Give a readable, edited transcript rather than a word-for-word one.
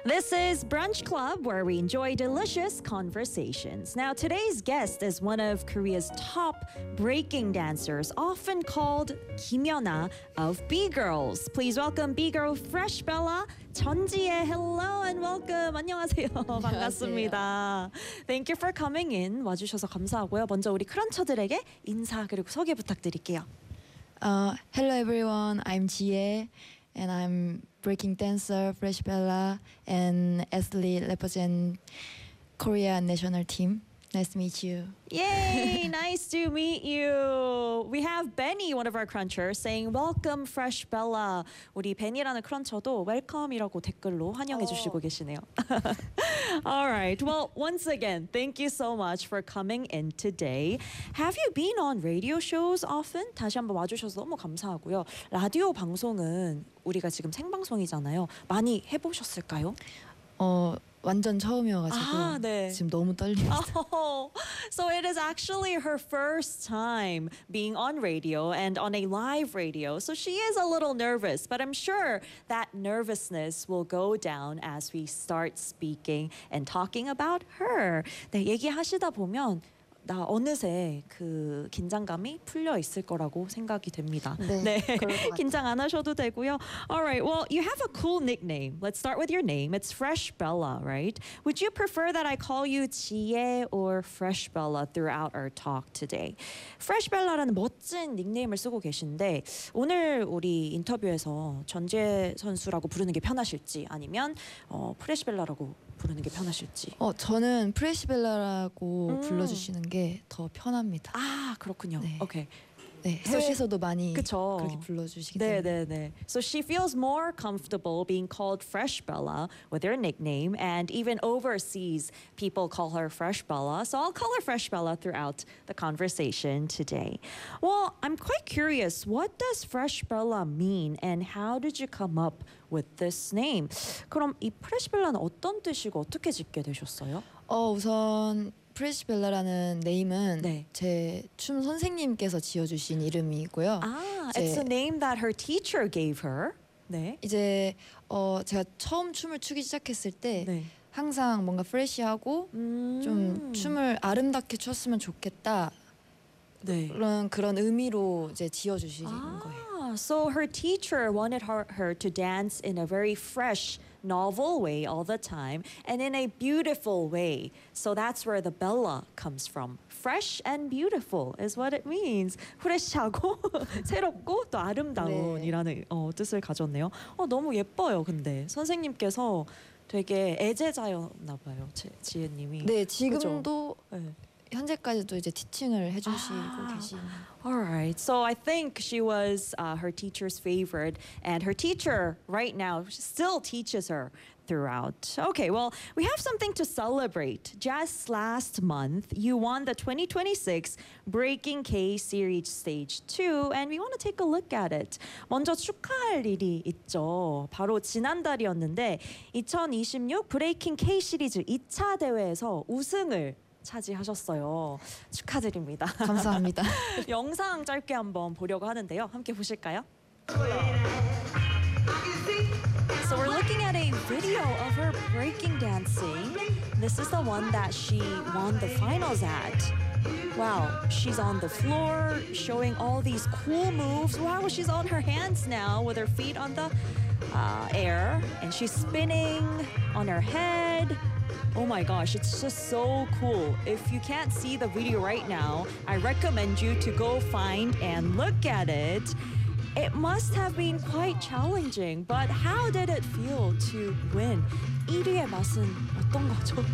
This is Brunch Club, where we enjoy delicious conversations. Now, today's guest is one of Korea's top breaking dancers, often called Kim Yeona of B-Girls. Please welcome B-Girl Fresh Bella, 전지혜. Hello and welcome. 안녕하세요. 반갑습니다. Thank you for coming in. 와주셔서 감사하고요. 먼저 우리 크런처들에게 인사 그리고 소개 부탁드릴게요. Hello everyone, I'm Jie and I'm breaking dancer Fresh Bella and athlete represent Korea national team. Nice to meet you. Yay! Nice to meet you. We have Benny, one of our crunchers, saying welcome Fresh Bella. 우리 Benny라는 cruncher도 welcome이라고 댓글로 환영해 주시고 계시네요. All right. Well, once again, thank you so much for coming in today. Have you been on radio shows often? 다시 한번 와주셔서 너무 감사하고요. 라디오 방송은 우리가 지금 생방송이잖아요. 많이 해보셨을까요? 완전 처음이어가지고 네. 지금 너무 떨립니다. Oh, so it is actually her first time being on radio and on a live radio. So she is a little nervous, but I'm sure that nervousness will go down as we start speaking and talking about her. 네, 얘기하시다 보면 나 어느새 그 긴장감이 풀려 있을 거라고 생각이 됩니다. 네, 그럴 것 같아요. 긴장 안 하셔도 되고요. All right, well, you have a cool nickname. Let's start with your name. It's Fresh Bella, right? Would you prefer that I call you 지혜 or Fresh Bella throughout our talk today? Fresh Bella라는 멋진 닉네임을 쓰고 계신데 오늘 우리 인터뷰에서 전지혜 선수라고 부르는 게 편하실지 아니면 프레시 벨라라고 부르는 게 편하실지. 저는 프레시벨라라고 불러주시는 게 더 편합니다. 아, 그렇군요. 네. 오케이. 네, 해외에서도 많이 그쵸. 그렇게 불러주시기 때문에. 네. So she feels more comfortable being called Fresh Bella with her nickname, and even overseas people call her Fresh Bella. So I'll call her Fresh Bella throughout the conversation today. Well, I'm quite curious, what does Fresh Bella mean, and how did you come up with this name? 그럼 이 Fresh Bella는 어떤 뜻이고 어떻게 짓게 되셨어요? 우선 프레시벨라라는 네임은 네. 제 춤 선생님께서 지어주신 이름이고요. It's a name that her teacher gave her. 네. 이제 제가 처음 춤을 추기 시작했을 때 네. 항상 뭔가 프레시하고 좀 춤을 아름답게 췄으면 좋겠다. 네. 그런 의미로 이제 지어주시는 거예요. So her teacher wanted her to dance in a very fresh, novel way all the time and in a beautiful way. So that's where the Bella comes from. Fresh and beautiful is what it means. 프레시하고 새롭고 또 아름다운이라는 뜻을 가졌네요. 너무 예뻐요. 근데 선생님께서 되게 애제자였나 봐요. 지혜님이. 네, 지금도 네. 현재까지도 이제 티칭을 해주시고 계신. All right. So I think she was her teacher's favorite, and her teacher right now still teaches her throughout. Okay, well, we have something to celebrate. Just last month, you won the 2026 Breaking K Series Stage 2, and we want to take a look at it. 먼저 축하할 일이 있죠. 바로 지난달이었는데 2026 브레이킹 K 시리즈 2차 대회에서 우승을 차지하셨어요. 축하드립니다. 감사합니다. 영상 짧게 한번 보려고 하는데요. 함께 보실까요? So we're looking at a video of her breaking dancing. This is the one that she won the finals at. Wow, she's on the floor showing all these cool moves. Wow, she's on her hands now with her feet on the air, and she's spinning on her head. Oh my gosh, it's just so cool. If you can't see the video right now, I recommend you to go find and look at it. It must have been quite challenging, but how did it feel to win? 1위의 맛은 어떤 거죠?